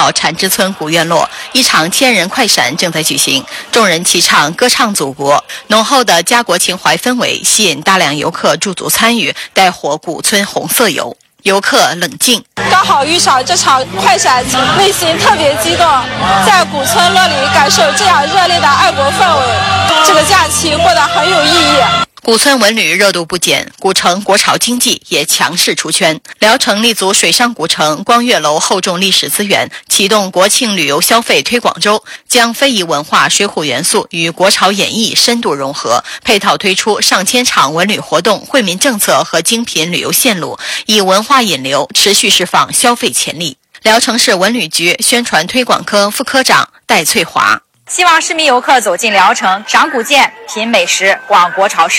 号禅之村古院落，一场千人快闪正在举行，众人齐唱歌唱祖国，浓厚的家国情怀氛围吸引大量游客驻足参与，带火古村红色游。游客冷静， 刚好遇上这场快闪，内心特别激动，在古村落里感受这样热烈的爱国氛围，这个假期过得很有意义。 古村文旅热度不减，古城国潮经济也强势出圈。聊城立足水上古城，光岳楼厚重历史资源，启动国庆旅游消费推广周，将非遗文化、水浒元素与国潮演绎深度融合，配套推出上千场文旅活动、惠民政策和精品旅游线路，以文化引流，持续释放消费潜力。聊城市文旅局宣传推广科副科长戴翠华。 希望市民游客走进聊城，赏古建、品美食、逛国潮市